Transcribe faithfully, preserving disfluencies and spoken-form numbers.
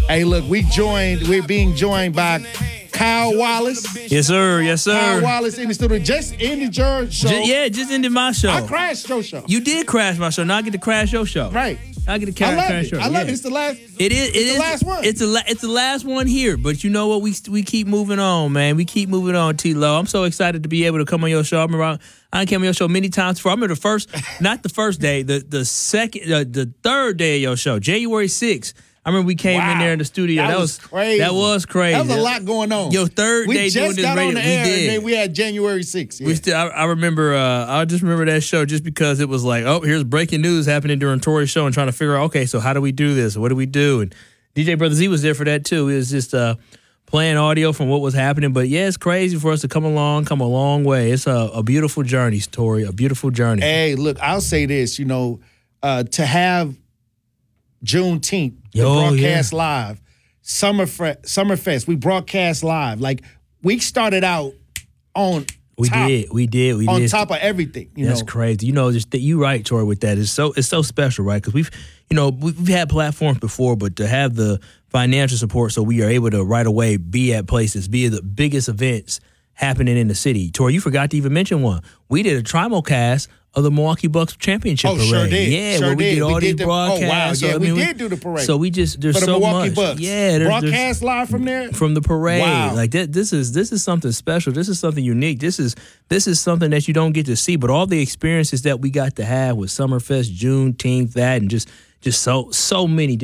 Hey, look, we joined. We're being joined by Kyle Wallace. Yes, sir. Yes, sir. Kyle Wallace in the studio. Just ended your show. Just, yeah, just ended my show. I crashed your show. You did crash my show. Now I get to crash your show. Right. I get to crash, I love crash it. your show. I love yeah. it. It's the last. It is. It it's is the last one. It's the it's the last one here. But you know what? We we keep moving on, man. We keep moving on. T-Lo, I'm so excited to be able to come on your show. I remember I, I came on your show many times before. I remember the first, not the first day, the the second, uh, the third day of your show, January sixth. I remember we came wow. in there in the studio. That, that was, was crazy. That was crazy. That was a lot going on. Your third we day doing just this got radio. on the we air, did. and then we had January sixth. Yeah. We still. I, I remember. Uh, I just remember that show just because it was like, oh, here's breaking news happening during Tori's show, and trying to figure out, okay, so how do we do this? What do we do? And D J Brother Z was there for that too. It was just uh, playing audio from what was happening. But yeah, it's crazy for us to come along, come a long way. It's a, a beautiful journey, Tori. A beautiful journey. Hey, look, I'll say this. You know, uh, to have Juneteenth, the Oh, broadcast yeah. live, Summerfest, Summerfest, we broadcast live. Like, we started out on We top, did, we did, we on did. top of everything. You That's know, crazy. You know, just that you right, Tori, with that. It's so it's so special, right? Because we've, you know, we've had platforms before, but to have the financial support so we are able to right away be at places, be at the biggest events happening in the city. Tori, you forgot to even mention one. We did a Trimulcast of the Milwaukee Bucks championship Oh, parade. sure did. Yeah, Sure where we did. did all We these did the- oh, broadcasts. wow. So, Yeah, I we mean, did do the parade. So we just there's for the so Milwaukee much. Bucks. Yeah, there's, there's, broadcast live from there. from the parade. Wow. Like that, this is this is something special. This is something unique. This is this is something that you don't get to see. But all the experiences that we got to have with Summerfest, Juneteenth, that, and just just so so many.